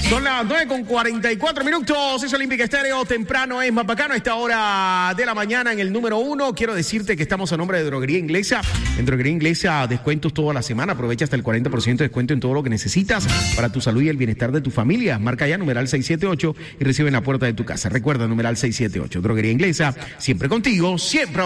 Son las 9:44. Es Olímpica Estéreo. Temprano es más bacano. A esta hora de la mañana en el número 1. Quiero decirte que estamos a nombre de Droguería Inglesa. En Droguería Inglesa, descuentos toda la semana. Aprovecha hasta el 40% de descuento en todo lo que necesitas para tu salud y el bienestar de tu familia. Marca ya numeral 678 y recibe en la puerta de tu casa. Recuerda, numeral 678. Droguería Inglesa, siempre contigo, siempre.